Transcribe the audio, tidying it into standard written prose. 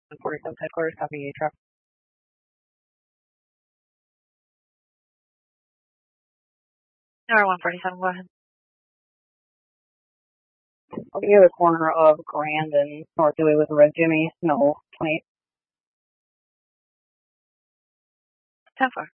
Forty-seven headquarters, copy a truck. Number 147, go ahead. I'll be at the corner of Grand and North Dewey with a red Jimmy, no, 28. 10-4.